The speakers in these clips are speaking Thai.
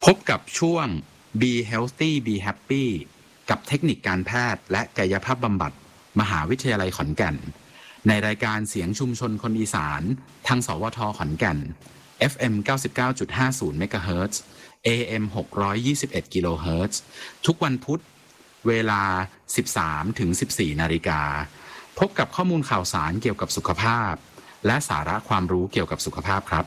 พบกับช่วง Be Healthy Be Happy กับเทคนิคการแพทย์และกายภาพบำบัดมหาวิทยาลัยขอนแก่นในรายการเสียงชุมชนคนอีสานทางสวทขอนแก่น FM 99.50 เมกะเฮิรตซ์ AM 621 กิโลเฮิรตซ์ทุกวันพุธเวลา 13-14 นาฬิกาพบกับข้อมูลข่าวสารเกี่ยวกับสุขภาพและสาระความรู้เกี่ยวกับสุขภาพครับ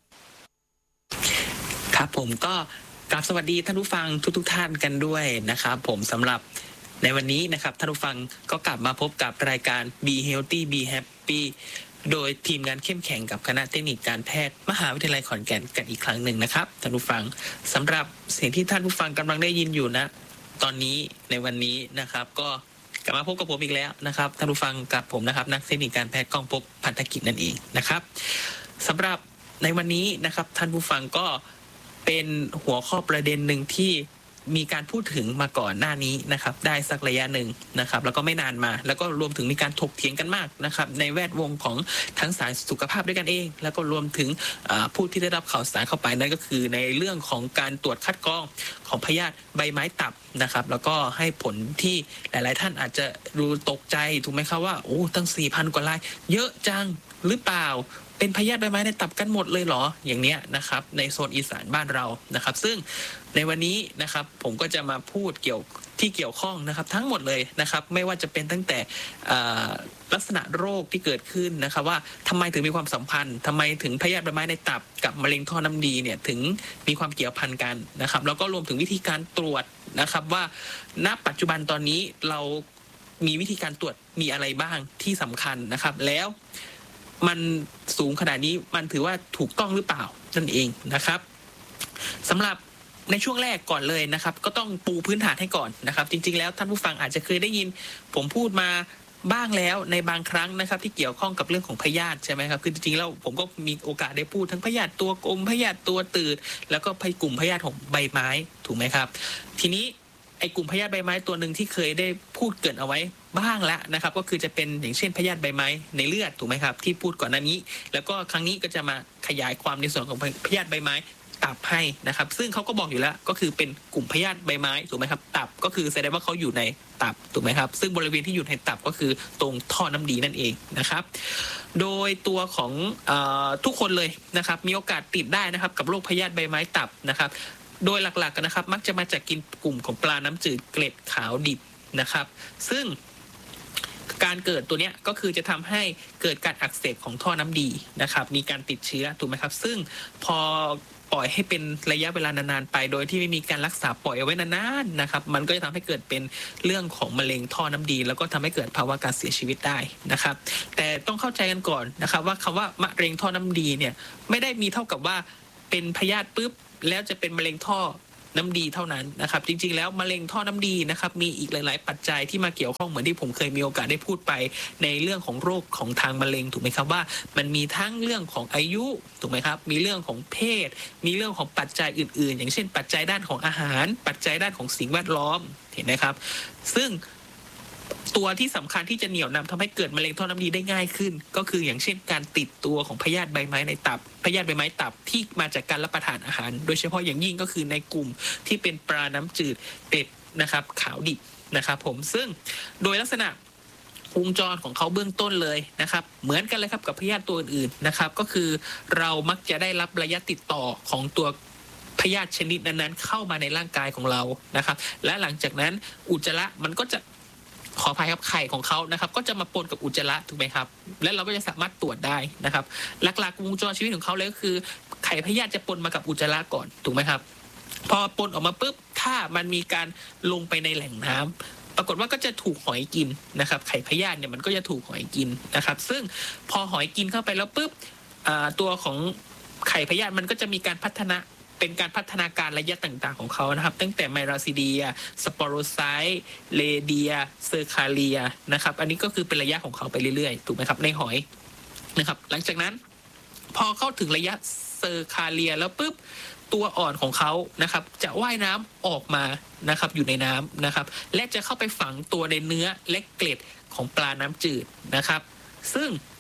ครับผมก็กราบสวัสดีท่านผู้ฟังทุกท่านกันด้วยนะครับผมสำหรับในวันนี้นะครับท่านผู้ฟังก็กลับมาพบกับรายการ Be Healthy Be Happy โดยทีมงานเข้มแข็งกับคณะเทคนิคการแพทย์มหาวิทยาลัยขอนแก่นกันอีกครั้งหนึ่งนะครับท่านผู้ฟังสำหรับเสียงที่ท่านผู้ฟังกำลังได้ยินอยู่นะตอนนี้ในวันนี้นะครับก็กลับมาพบกับผมอีกแล้วนะครับท่านผู้ฟังกับผมนะครับนักเทคนิคการแพทย์ก้องภพพันธกิจนั่นเองนะครับสำหรับในวันนี้นะครับท่านผู้ฟังก็เป็นหัวข้อประเด็นหนึ่งที่มีการพูดถึงมาก่อนหน้านี้นะครับได้สักระยะหนึ่งนะครับแล้วก็ไม่นานมาแล้วก็รวมถึงมีการถกเถียงกันมากนะครับในแวดวงของทั้งสายสุขภาพด้วยกันเองแล้วก็รวมถึงผู้ที่ได้รับข่าวสารเข้าไปนั่นก็คือในเรื่องของการตรวจคัดกรองของพยาธิใบไม้ตับนะครับแล้วก็ให้ผลที่หลายๆท่านอาจจะดูตกใจถูกไหมครับว่าโอ้ตั้ง 4,000 กว่ารายเยอะจังหรือเปล่าเป็นพยาธิใบไม้ในตับกันหมดเลยเหรออย่างเนี้ยนะครับในโซนอีสานบ้านเรานะครับซึ่งในวันนี้นะครับผมก็จะมาพูดเกี่ยวข้องนะครับทั้งหมดเลยนะครับไม่ว่าจะเป็นตั้งแต่ลักษณะโรคที่เกิดขึ้นนะครับว่าทำไมถึงมีความสัมพันธ์ทำไมถึงพยาธิใบไม้ในตับกับมะเร็งท่อน้ำดีเนี่ยถึงมีความเกี่ยวพันกันนะครับแล้วก็รวมถึงวิธีการตรวจนะครับว่าณปัจจุบันตอนนี้เรามีวิธีการตรวจมีอะไรบ้างที่สำคัญนะครับแล้วมันสูงขนาดนี้มันถือว่าถูกต้องหรือเปล่านั่นเองนะครับสำหรับในช่วงแรกก่อนเลยนะครับก็ต้องปูพื้นฐานให้ก่อนนะครับจริงๆแล้วท่านผู้ฟังอาจจะเคยได้ยินผมพูดมาบ้างแล้วในบางครั้งนะครับที่เกี่ยวข้องกับเรื่องของพยาธิใช่ไหมครับคือจริงๆแล้วผมก็มีโอกาสได้พูดทั้งพยาธิตัวกลมพยาธิตัวตืดแล้วก็กลุ่มพยาธิของใบไม้ถูกไหมครับทีนี้ไอ้กลุ่มพยาธิใบไม้ตัวหนึ่งที่เคยได้พูดเกริ่นเอาไว้บ้างแล้วนะครับก็คือจะเป็นอย่างเช่นพยาธิใบไม้ในเลือดถูกไหมครับที่พูดก่อนหน้านี้แล้วก็ครั้งนี้ก็จะมาขยายความในส่วนของพยาธิใบไม้ตับให้นะครับซึ่งเขาก็บอกอยู่แล้วก็คือเป็นกลุ่มพยาธิใบไม้ถูกไหมครับตับก็คือแสดงว่าเขาอยู่ในตับถูกไหมครับซึ่งบริเวณที่อยู่ในตับก็คือตรงท่อน้ำดีนั่นเองนะครับโดยตัวของทุกคนเลยนะครับมีโอกาสติดได้นะครับกับโรคพยาธิใบไม้ตับนะครับโดยหลักๆนะครับมักจะมาจากกินกลุ่มของปลาน้ำจืดเกล็ดขาวดิบนะครับซึ่งการเกิดตัวเนี้ยก็คือจะทำให้เกิดการอักเสบของท่อน้ำดีนะครับมีการติดเชื้อถูกไหมครับซึ่งพอปล่อยให้เป็นระยะเวลานานๆไปโดยที่ไม่มีการรักษาปล่อยเอาไว้นานๆนะครับมันก็จะทำให้เกิดเป็นเรื่องของมะเร็งท่อน้ำดีแล้วก็ทำให้เกิดภาวะการเสียชีวิตได้นะครับแต่ต้องเข้าใจกันก่อนนะครับว่าคำว่ามะเร็งท่อน้ำดีเนี่ยไม่ได้มีเท่ากับว่าเป็นพยาธิปุ๊บแล้วจะเป็นมะเร็งท่อน้ำดีเท่านั้นนะครับจริงๆแล้วมะเร็งท่อน้ำดีนะครับมีอีกหลายๆปัจจัยที่มาเกี่ยวข้องเหมือนที่ผมเคยมีโอกาสได้พูดไปในเรื่องของโรคของทางมะเร็งถูกไหมครับว่ามันมีทั้งเรื่องของอายุถูกไหมครับมีเรื่องของเพศมีเรื่องของปัจจัยอื่นๆอย่างเช่นปัจจัยด้านของอาหารปัจจัยด้านของสิ่งแวดล้อมเห็นไหมครับซึ่งตัวที่สำคัญที่จะเหนี่ยวนำทำให้เกิดมะเร็งท่อน้ำดีได้ง่ายขึ้นก็คืออย่างเช่นการติดตัวของพยาธิใบไม้ในตับพยาธิใบไม้ตับที่มาจากการรับประทานอาหารโดยเฉพาะอย่างยิ่งก็คือในกลุ่มที่เป็นปลาน้ำจืดเกล็ดนะครับขาวดิบนะครับผมซึ่งโดยลักษณะวงจรของเขาเบื้องต้นเลยนะครับเหมือนกันเลยครับกับพยาธิตัวอื่นๆนะครับก็คือเรามักจะได้รับระยะติดต่อของตัวพยาธิชนิดนั้นๆเข้ามาในร่างกายของเรานะครับและหลังจากนั้นอุจจาระมันก็จะขออภัยครับไข่ของเขานะครับก็จะมาปนกับอุจจาระถูกไหมครับและเราก็จะสามารถตรวจได้นะครับหลักๆวงจรชีวิตของเขาเลยก็คือไข่พยาธิจะปนมากับอุจจาระก่อนถูกไหมครับพอปนออกมาปุ๊บถ้ามันมีการลงไปในแหล่งน้ำปรากฏว่าก็จะถูกหอยกินนะครับไข่พยาธิเนี่ยมันก็จะถูกหอยกินนะครับซึ่งพอหอยกินเข้าไปแล้วปุ๊บตัวของไข่พยาธิมันก็จะมีการพัฒนาเป็นการพัฒนาการระยะต่างๆของเขานะครับตั้งแต่ไมราซิเดียสปอโรไซต์เลเดียเซอร์คาเลียนะครับอันนี้ก็คือเป็นระยะของเขาไปเรื่อยๆถูกไหมครับในหอยนะครับหลังจากนั้นพอเข้าถึงระยะเซอร์คาเลียแล้วปุ๊บตัวอ่อนของเขานะครับจะว่ายน้ำออกมานะครับอยู่ในน้ำนะครับและจะเข้าไปฝังตัวในเนื้อและเกล็ดของปลาน้ำจืดนะครับซึ่ง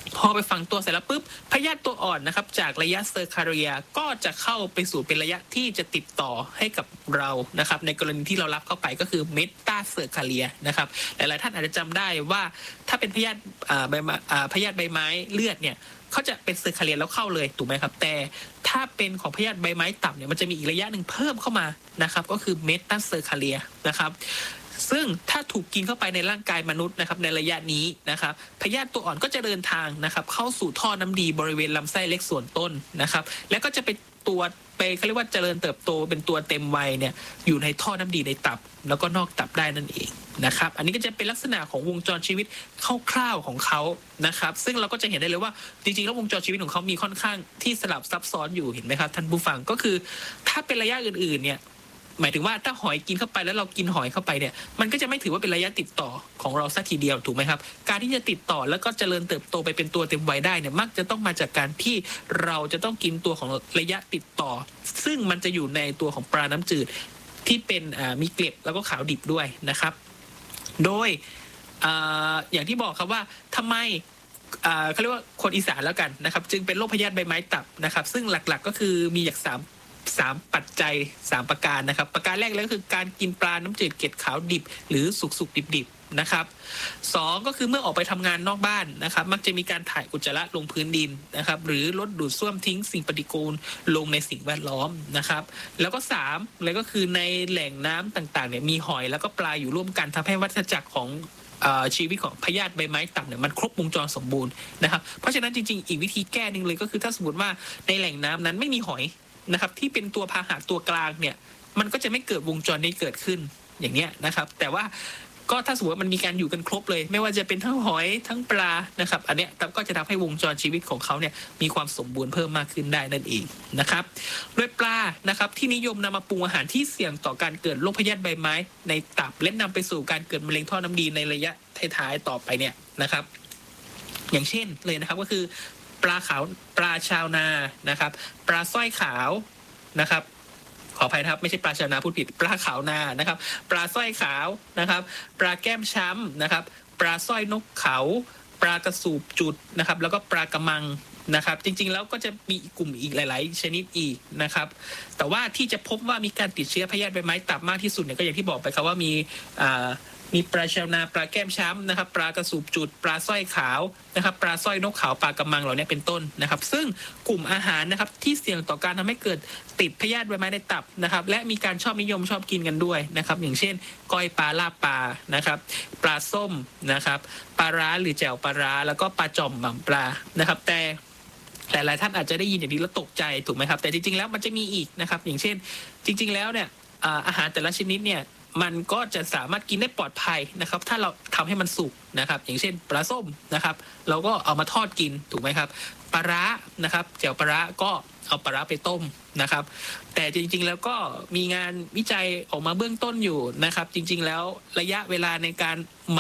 พอไปฝังตัวเสร็จแล้วปุ๊บพยาธิตัวอ่อนนะครับจากระยะเซอร์คาเรียก็จะเข้าไปสู่เป็นระยะที่จะติดต่อให้กับเรานะครับในกรณีที่เรารับเข้าไปก็คือเมตาเซอร์คาเรียนะครับหลายๆท่านอาจจะจำได้ว่าถ้าเป็นพยาธิพยาธิใบไม้เลือดเนี่ยเขาจะเป็นเซอร์คาเรียแล้วเข้าเลยถูกไหมครับแต่ถ้าเป็นของพยาธิใบไม้ต่ำเนี่ยมันจะมีอีกระยะหนึ่งเพิ่มเข้ามานะครับก็คือเมตาเซอร์คาเรียนะครับซึ่งถ้าถูกกินเข้าไปในร่างกายมนุษย์นะครับในระยะนี้นะครับพยาธิตัวอ่อนก็จะเดินทางนะครับเข้าสู่ท่อน้ำดีบริเวณลำไส้เล็กส่วนต้นนะครับแล้วก็จะเป็นตัวไปเขาเรียกว่าเจริญเติบโตเป็นตัวเต็มวัยเนี่ยอยู่ในท่อน้ำดีในตับแล้วก็นอกตับได้นั่นเองนะครับอันนี้ก็จะเป็นลักษณะของวงจรชีวิตคร่าวๆของเขานะครับซึ่งเราก็จะเห็นได้เลยว่าจริงๆแล้ววงจรชีวิตของเขามีค่อนข้างที่สลับซับซ้อนอยู่เห็นไหมครับท่านผู้ฟังก็คือถ้าเป็นระยะอื่นๆเนี่ยหมายถึงว่าถ้าหอยกินเข้าไปแล้วเรากินหอยเข้าไปเนี่ยมันก็จะไม่ถือว่าเป็นระยะติดต่อของเราสักทีเดียวถูกไหมครับการที่จะติดต่อแล้วก็เจริญเติบโตไปเป็นตัวเต็มวัยได้เนี่ยมักจะต้องมาจากการที่เราจะต้องกินตัวของระยะติดต่อซึ่งมันจะอยู่ในตัวของปลาน้ำจืดที่เป็นมีเกล็ดแล้วก็ขาวดิบด้วยนะครับโดยอย่างที่บอกครับว่าทำไมเขาเรียกว่าคนอีสานแล้วกันนะครับจึงเป็นโรคพยาธิใบไม้ตับนะครับซึ่งหลักๆก็คือมีจาก3ปัจจัย3ประการนะครับประการแรกเลยก็คือการกินปลาน้ำจืดเกล็ดขาวดิบหรือสุกดิบๆนะครับ2ก็คือเมื่อออกไปทำงานนอกบ้านนะครับมักจะมีการถ่ายอุจจาระลงพื้นดินนะครับหรือรถดูดซ่วมทิ้งสิ่งปฏิกูลลงในสิ่งแวดล้อมนะครับแล้วก็3เลยก็คือในแหล่งน้ำต่างๆเนี่ยมีหอยแล้วก็ปลาอยู่ร่วมกันทำให้วัฏจักรของชีวิตของพยาธิใบไม้ตับเนี่ยมันครบวงจรสมบูรณ์นะครับเพราะฉะนั้นจริงๆอีกวิธีแก้นึงเลยก็คือถ้าสมมติว่าในแหล่งน้ำนั้นไม่มีหอยนะครับที่เป็นตัวพาหะตัวกลางเนี่ยมันก็จะไม่เกิดวงจรนี้เกิดขึ้นอย่างเนี้ยนะครับแต่ว่าก็ถ้าสมมติว่ามันมีการอยู่กันครบเลยไม่ว่าจะเป็นทั้งหอยทั้งปลานะครับอันเนี้ยก็จะทำให้วงจรชีวิตของเขาเนี่ยมีความสมบูรณ์เพิ่มมากขึ้นได้นั่นเองนะครับโดยปลานะครับที่นิยมนำมาปรุงอาหารที่เสี่ยงต่อการเกิดโรคพยาธิใบไม้ในตับและนำไปสู่การเกิดมะเร็งท่อน้ำดีในระยะท้ายๆต่อไปเนี่ยนะครับอย่างเช่นเลยนะครับก็คือปลาขาวปลาชาวนานะครับปลาสร้อยขาวนะครับขออภัยนะครับไม่ใช่ปลาชาวนาพูดผิดปลาขาวนานะครับปลาสร้อยขาวนะครับปลาแก้มช้ำนะครับปลาสร้อยนกเขาปลากระสูบจุดนะครับแล้วก็ปลากระมังนะครับจริงๆแล้วก็จะมีกลุ่มอีกหลายๆชนิดอีกนะครับแต่ว่าที่จะพบว่ามีการติดเชื้อพยาธิใบไม้ตับมากที่สุดเนี่ยก็อย่างที่บอกไปครับว่ามีปลาชาวนาปลาแก้มช้ำนะครับปลากระสูบจุดปลาสร้อยขาวนะครับปลาสร้อยนกขาวปลากระมังเหล่านี้เป็นต้นนะครับซึ่งกลุ่มอาหารนะครับที่เสี่ยงต่อการทำให้เกิดติดพยาธิใบไม้ในตับนะครับและมีการชอบนิยมชอบกินกันด้วยนะครับอย่างเช่นก้อยปลาลาบปลานะครับปลาส้มนะครับปลาร้าหรือแจ่วปลาร้าแล้วก็ปลาจ่อมหม่ำปลานะครับแต่หลายท่านอาจจะได้ยินอย่างนี้แล้วตกใจถูกไหมครับแต่จริงๆแล้วมันจะมีอีกนะครับอย่างเช่นจริงๆแล้วเนี่ยอาหารแต่ละชนิดเนี่ยมันก็จะสามารถกินได้ปลอดภัยนะครับถ้าเราทำให้มันสุกนะครับอย่างเช่นปลาส้มนะครับเราก็เอามาทอดกินถูกไหมครับปลาร้านะครับแจ่วปลาร้าก็เอาปลาร้าไปต้มนะครับแต่จริงๆแล้วก็มีงานวิจัยออกมาเบื้องต้นอยู่นะครับจริงๆแล้วระยะเวลาในการ